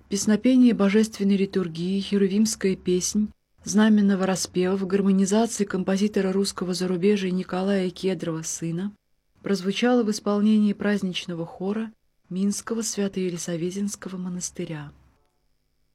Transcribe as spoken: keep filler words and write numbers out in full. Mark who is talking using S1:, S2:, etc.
S1: Песнопение божественной литургии, херувимская песнь, знаменного распева в гармонизации композитора русского зарубежья Николая Кедрова, сына, прозвучало в исполнении праздничного хора Минского Свято-Елисаветинского монастыря.